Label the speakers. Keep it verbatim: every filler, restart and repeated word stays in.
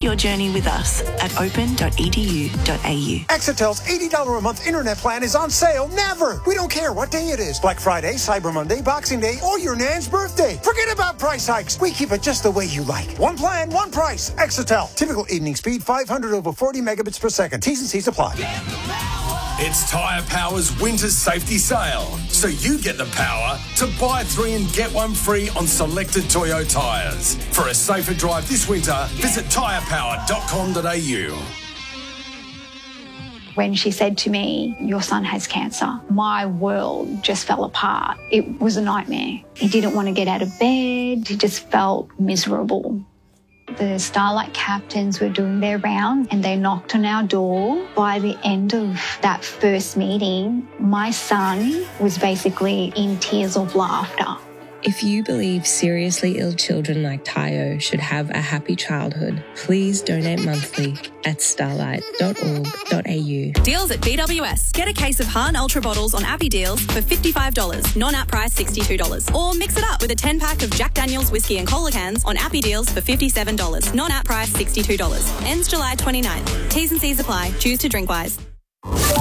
Speaker 1: your journey with us at open dot e d u dot a u.
Speaker 2: Exetel's eighty dollars a month internet plan is on sale never. We don't care what day it is. Black Friday, Cyber Monday, Boxing Day, or your nan's birthday. Forget about price hikes. We keep it just the way you like. One plan, one price. Exetel. Typical evening speed, five hundred over forty megabits per second. T's and C's apply.
Speaker 3: It's Tyre Power's winter safety sale, so you get the power to buy three and get one free on selected Toyo tyres. For a safer drive this winter, visit tyre power dot com dot a u.
Speaker 4: When she said to me, your son has cancer, my world just fell apart. It was a nightmare. He didn't want to get out of bed. He just felt miserable. The Starlight captains were doing their round and they knocked on our door. By the end of that first meeting, my son was basically in tears of laughter.
Speaker 5: If you believe seriously ill children like Tayo should have a happy childhood, please donate monthly at starlight dot org dot a u.
Speaker 6: Deals at B W S. Get a case of Hahn Ultra bottles on Appy Deals for fifty-five dollars, non-app price sixty-two dollars. Or mix it up with a ten-pack of Jack Daniel's whiskey and cola cans on Appy Deals for fifty-seven dollars, non-app price sixty-two dollars. Ends July twenty-ninth. T's and C's apply. Choose to drink wise.